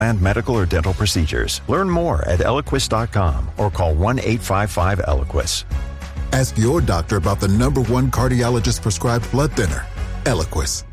and medical or dental procedures. Learn more at Eliquis.com or call 1-855-ELIQUIS. Ask your doctor about the #1 cardiologist prescribed blood thinner, Eliquis.